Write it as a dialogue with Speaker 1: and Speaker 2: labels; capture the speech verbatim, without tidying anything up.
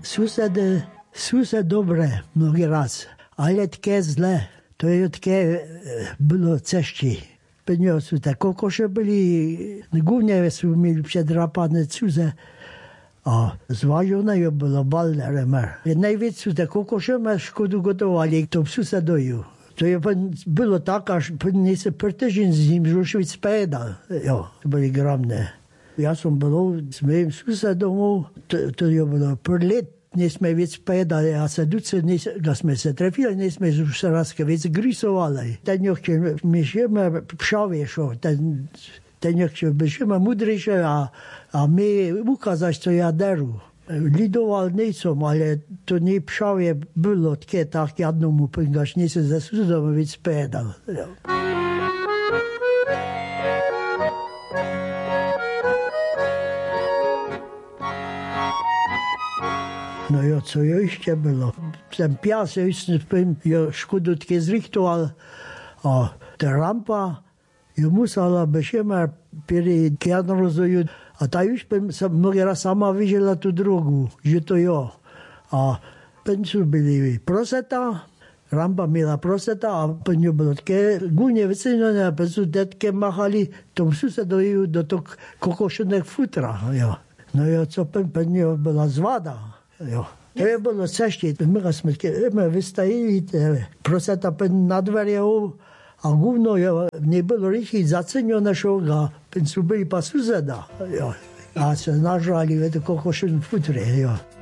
Speaker 1: Susedy, sused dobre mnogi raz, ale také zle. To je také bylo cešti. Peňo sú tak kokoše byli, głównie sú mieli przedrapane cuze. A zważone je bylo balneremer. Najvíc sú tak kokoše ma škodu gotovali, to susedoju. To je bylo tak, až nie se per týždeň z ním zrušil spédal. Jo, to byli gramné. Ja som bol s mojím susedom, to, to je bylo per let, nesme víc spédali, a sa duce, da sme se trefili, nesme sa raz víc grysovali. Ten nechče mi žijeme pšaviešo, ten, ten nechče žijeme mudrejšie a, a mi ukázať, co ja deru. Lidoval nejsom, ale to nie pšavie bylo také tak jednomu, až nie sa za susedom víc spédal. Jo. No jo, co jo ještě bylo. Ten pás, jo škodu také zrichtoval a ta rampa, jo musela bešema pěri kjadrozoju a ta už sa mnohý raz sama vyžila tu drogu, že to jo. A pencu byli proseta, rampa měla proseta a pencu bylo také gůně vyceněné a pencu detke machali tomu susedoju do toho kokošených futra, jo. No jo, co pen pencu byla zvada. Jo. To je bylo ceště, my jsme my vystajili, proseta pen na dveře a guvno jo, nebylo rychle zaceněné šoga, pen jsou byli pa suseda, jo. A se nažrali v té kokošen futre, jo.